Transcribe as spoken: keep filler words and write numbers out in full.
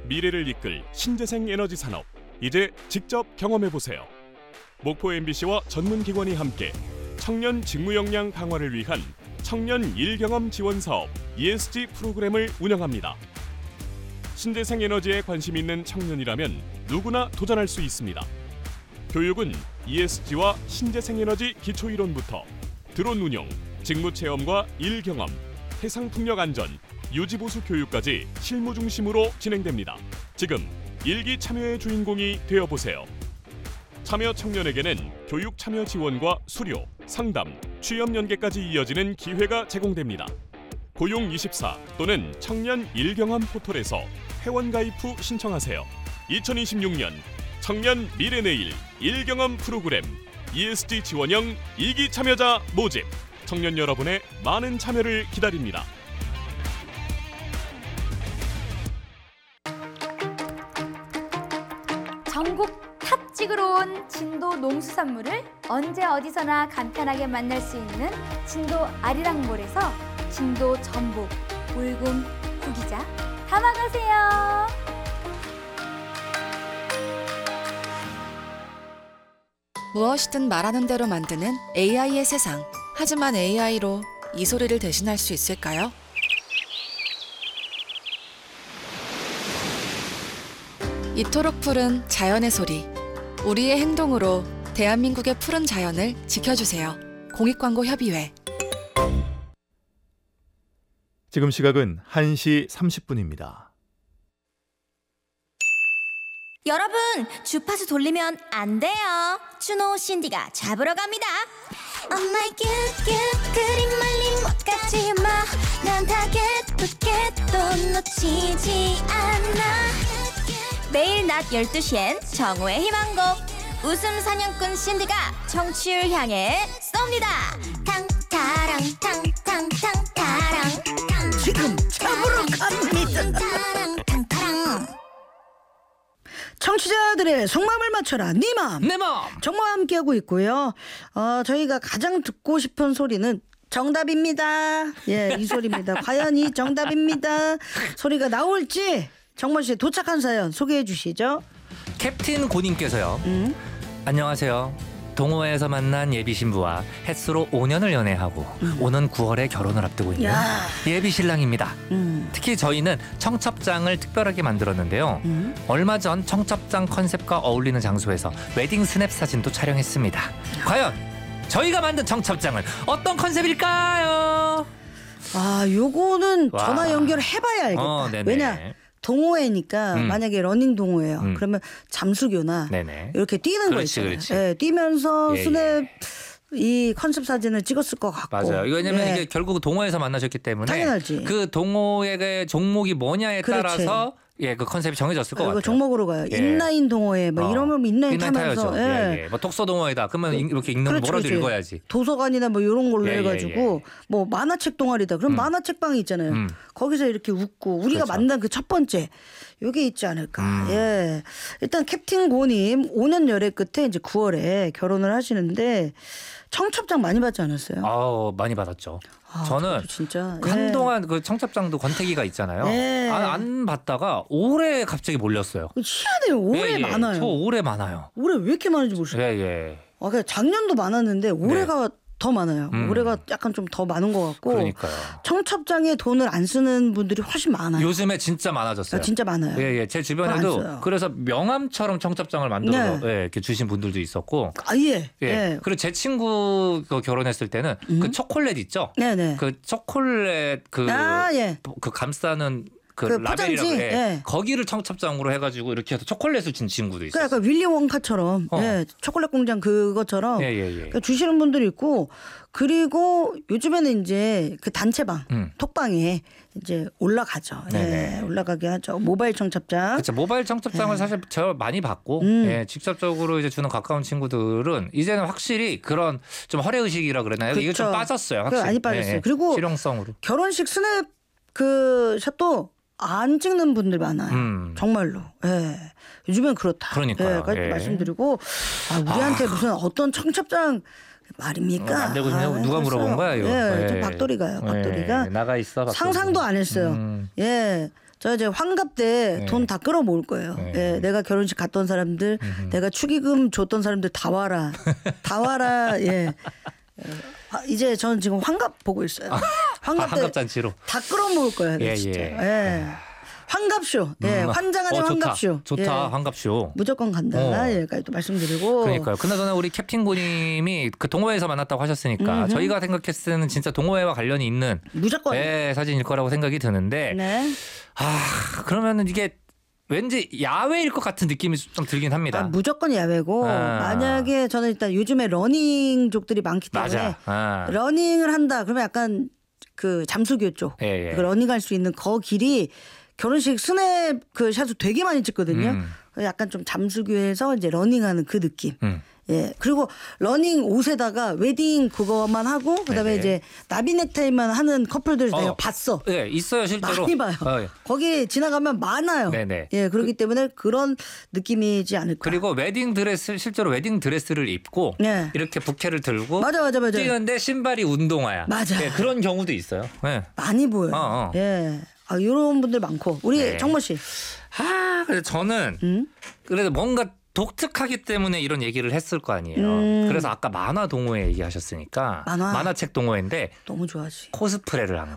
미래를 이끌 신재생 에너지 산업, 이제 직접 경험해보세요. 목포 엠비씨와 전문기관이 함께 청년 직무 역량 강화를 위한 청년 일경험 지원 사업 이에스지 프로그램을 운영합니다. 신재생 에너지에 관심 있는 청년이라면 누구나 도전할 수 있습니다. 교육은 이에스지와 신재생 에너지 기초이론부터 드론 운용, 직무 체험과 일 경험, 해상 풍력 안전, 유지보수 교육까지 실무 중심으로 진행됩니다. 지금 일기 참여의 주인공이 되어보세요. 참여 청년에게는 교육 참여 지원과 수료, 상담, 취업 연계까지 이어지는 기회가 제공됩니다. 고용이십사 또는 청년 일경험 포털에서 회원가입 후 신청하세요. 이천이십육 년 청년 미래내일 일경험 프로그램 이에스지 지원형 이 기 참여자 모집. 청년 여러분의 많은 참여를 기다립니다. 전국 탑 찍으러 온 진도 농수산물을 언제 어디서나 간편하게 만날 수 있는 진도 아리랑몰에서 진도 전복, 울금, 구기자 담아가세요. 무엇이든 말하는 대로 만드는 에이아이의 세상. 하지만 에이아이로 이 소리를 대신할 수 있을까요? 이토록 푸른 자연의 소리. 우리의 행동으로 대한민국의 푸른 자연을 지켜주세요. 공익광고협의회. 지금 시각은 한 시 삼십 분입니다. 여러분, 주파수 돌리면 안 돼요. 추노 신디가 잡으러 갑니다. 엄마의 큐큐 그림 말린 못가지 마. 난 타겟부켓도 놓치지 않아. 매일 낮 열두 시엔 정오의 희망곡. 웃음 사냥꾼 신디가 청취율 향해 쏩니다. 탕타랑 탕탕탕 타랑. 지금 잡으러 갑니다. 탕타랑 탕타랑. 청취자들의 속마음을 맞춰라 네 맘 내 맘 정말 함께하고 있고요. 어, 저희가 가장 듣고 싶은 소리는 정답입니다. 예, 이 소리입니다. 과연 이 정답입니다. 소리가 나올지 정말 씨 도착한 사연 소개해 주시죠. 캡틴 고님께서요. 음? 안녕하세요. 동호회에서 만난 예비 신부와 햇수로 오 년을 연애하고 음. 오는 구월에 결혼을 앞두고 있는 야. 예비 신랑입니다. 음. 특히 저희는 청첩장을 특별하게 만들었는데요. 음. 얼마 전 청첩장 컨셉과 어울리는 장소에서 웨딩 스냅 사진도 촬영했습니다. 과연 저희가 만든 청첩장은 어떤 컨셉일까요? 아, 요거는 와. 전화 연결을 해봐야 알겠다. 어, 네네. 왜냐? 동호회니까 음. 만약에 러닝 동호회예요. 음. 그러면 잠수교나 네네. 이렇게 뛰는 거 그렇지, 있잖아요. 그렇지. 예, 뛰면서 예, 스냅 예. 이 컨셉 사진을 찍었을 것 같고. 맞아요. 이거 왜냐면 예. 이게 결국 동호회에서 만나셨기 때문에 당연하지. 그 동호회의 종목이 뭐냐에 그렇지. 따라서 예, 그 컨셉이 정해졌을 것 그 같아요. 종목으로 가요. 예. 인라인 동호회 뭐 어. 이러면 인라인, 인라인 타면서 타야죠. 예. 예, 예. 뭐 독서 동호회다. 그러면 이- 이렇게 읽는 그렇지, 뭐라도 그렇지. 읽어야지. 도서관이나 뭐 이런 걸로 예, 예, 해가지고 예. 뭐 만화책 동아리다. 그럼 음. 만화책 방이 있잖아요. 음. 거기서 이렇게 웃고 우리가 그렇죠. 만난 그 첫 번째 요게 있지 않을까. 음. 예. 일단 캡틴 고님 오 년 열애 끝에 이제 구월에 결혼을 하시는데 청첩장 많이 받지 않았어요? 아우, 많이 받았죠. 아, 저는 저도 진짜 예. 한동안 그 청첩장도 권태기가 있잖아요. 예. 안, 안 받다가 올해 갑자기 몰렸어요. 희한해요. 올해 예, 예. 많아요. 저 올해 많아요. 올해 왜 이렇게 많은지 모르겠어요. 예, 예. 아, 그냥 작년도 많았는데 올해가 더 많아요. 음. 올해가 약간 좀 더 많은 것 같고. 그러니까요. 청첩장에 돈을 안 쓰는 분들이 훨씬 많아요. 요즘에 진짜 많아졌어요. 아, 진짜 많아요. 예, 예. 제 안 주변에도 써요. 그래서 명함처럼 청첩장을 만들어서 네. 예, 이렇게 주신 분들도 있었고. 아예. 예. 예. 그리고 제 친구 그 결혼했을 때는 음? 그 초콜릿 있죠? 네네. 그 초콜릿 그, 아 예. 그 감싸는 그, 그 라벨이라고 포장지? 해. 예. 거기를 청첩장으로 해가지고 이렇게 해서 초콜릿을 준 친구도 그 있어요. 약간 윌리 원카처럼 어. 예, 초콜릿 공장 그것처럼 예, 예, 예. 그러니까 주시는 분들이 있고 그리고 요즘에는 이제 그 단체방 음. 톡방에 이제 올라가죠. 네네. 예, 올라가게 하죠. 모바일 청첩장. 그렇죠. 모바일 청첩장을 사실 저 많이 받고 음. 예, 직접적으로 이제 주는 가까운 친구들은 이제는 확실히 그런 좀 허례 의식이라 그러나요? 이게 좀 그쵸. 빠졌어요. 그거 확실히. 많이 빠졌어요. 예, 예. 그리고 실용성으로. 결혼식 스냅 그 샷도 안 찍는 분들 많아요. 음. 정말로. 예. 요즘엔 그렇다. 그러니까요. 예, 까지 예. 말씀드리고 아, 우리한테 무슨 어떤 청첩장 말입니까? 어, 안 되고 있냐고 아, 누가 물어본 그랬어요. 거야 이거. 예, 예. 좀 박돌이가요. 박돌이가 예, 나가 있어. 박돌이. 상상도 안 했어요. 음. 예. 저 이제 환갑 때 돈 네. 다 끌어 모을 거예요. 네. 예, 내가 결혼식 갔던 사람들, 음흠. 내가 축의금 줬던 사람들 다 와라, 다 와라. 예. 예. 화- 이제 저는 지금 환갑 보고 있어요. 아, 환갑 때 환갑 잔치로. 다 끌어 모을 거예요. 예, 진짜. 예. 예. 환갑쇼. 예, 음, 환장하는 어, 좋다. 환갑쇼. 좋다. 예. 환갑쇼. 무조건 간다. 어. 여기까지 또 말씀드리고. 그러니까요. 그나저나 우리 캡틴 고님이 그 동호회에서 만났다고 하셨으니까 음흠. 저희가 생각했을 때는 진짜 동호회와 관련이 있는 무조건. 예, 사진일 거라고 생각이 드는데 네. 아 그러면은 이게 왠지 야외일 것 같은 느낌이 좀 들긴 합니다. 아, 무조건 야외고 아. 만약에 저는 일단 요즘에 러닝족들이 많기 때문에 맞아. 아. 러닝을 한다 그러면 약간 그 잠수교 쪽 예, 예. 그 러닝할 수 있는 거 길이 결혼식 스냅 그 샷을 되게 많이 찍거든요. 음. 약간 좀 잠수교에서 이제 러닝하는 그 느낌. 음. 예. 그리고 러닝 옷에다가 웨딩 그거만 하고 그다음에 네네. 이제 나비 넥타이만 하는 커플들 내가 어. 봤어. 예, 있어요 실제로. 많이 봐요. 어, 예. 거기 지나가면 많아요. 네네. 예, 그렇기 때문에 그런 느낌이지 않을까. 그리고 웨딩 드레스 실제로 웨딩 드레스를 입고 네. 이렇게 부케를 들고 맞아, 맞아, 맞아. 뛰는데 신발이 운동화야. 맞아. 예, 그런 경우도 있어요. 예. 많이 보여요. 어, 어. 예. 아, 이런 분들 많고. 우리 네. 정모 씨. 아, 그래서 저는 음? 그래도 뭔가 독특하기 때문에 이런 얘기를 했을 거 아니에요. 음. 그래서 아까 만화 동호회 얘기하셨으니까 만화. 만화책 동호회인데 너무 좋아하지. 코스프레를 한